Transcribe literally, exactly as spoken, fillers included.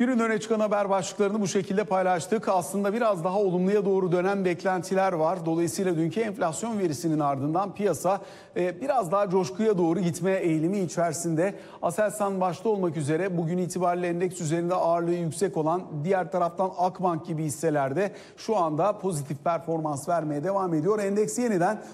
Günün öne çıkan haber başlıklarını bu şekilde paylaştık. Aslında biraz daha olumluya doğru dönen beklentiler var. Dolayısıyla dünkü enflasyon verisinin ardından piyasa e, biraz daha coşkuya doğru gitme eğilimi içerisinde. Aselsan başta olmak üzere bugün itibariyle endeks üzerinde ağırlığı yüksek olan, diğer taraftan Akbank gibi hisselerde şu anda pozitif performans vermeye devam ediyor. Endeks yeniden